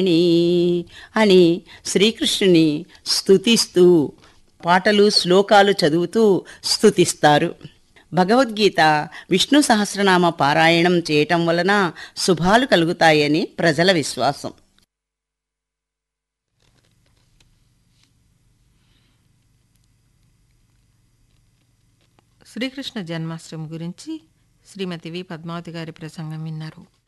అని శ్రీకృష్ణుని స్తుతిస్తూ పాటలు శ్లోకాలు చదువుతూ స్తుతిస్తారు. భగవద్గీత విష్ణు సహస్రనామ పారాయణం చేయటం వలన శుభాలు కలుగుతాయని ప్రజల విశ్వాసం. శ్రీకృష్ణ జన్మాష్టమి గురించి శ్రీమతి వి పద్మావతి గారి ప్రసంగం విన్నారు.